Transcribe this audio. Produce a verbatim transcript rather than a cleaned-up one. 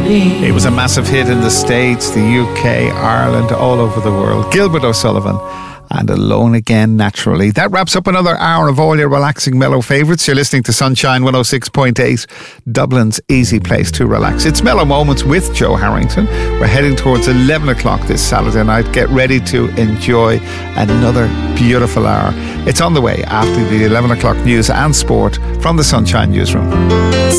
It was a massive hit in the States, the U K, Ireland, all over the world. Gilbert O'Sullivan and Alone Again, Naturally. That wraps up another hour of all your relaxing mellow favourites. You're listening to Sunshine one oh six point eight, Dublin's easy place to relax. It's Mellow Moments with Joe Harrington. We're heading towards eleven o'clock this Saturday night. Get ready to enjoy another beautiful hour. It's on the way after the eleven o'clock news and sport from the Sunshine Newsroom.